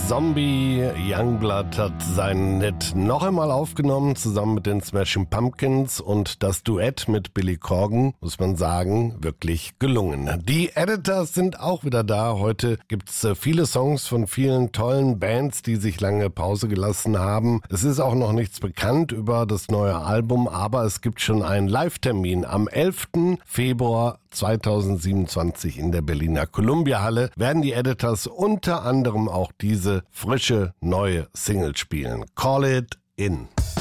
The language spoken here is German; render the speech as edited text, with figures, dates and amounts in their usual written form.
Zombie. Youngblood hat seinen Hit noch einmal aufgenommen, zusammen mit den Smashing Pumpkins, und das Duett mit Billy Corgan, muss man sagen, wirklich gelungen. Die Editors sind auch wieder da. Heute gibt's viele Songs von vielen tollen Bands, die sich lange Pause gelassen haben. Es ist auch noch nichts bekannt über das neue Album, aber es gibt schon einen Live-Termin am 11. Februar 2027 in der Berliner Columbia-Halle werden die Editors unter anderem auch diese frische neue Single spielen. Call It In.